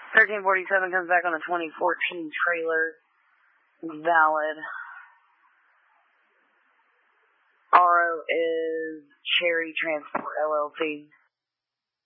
1347 comes back on the 2014 trailer. Valid. RO is Cherry Transport LLC.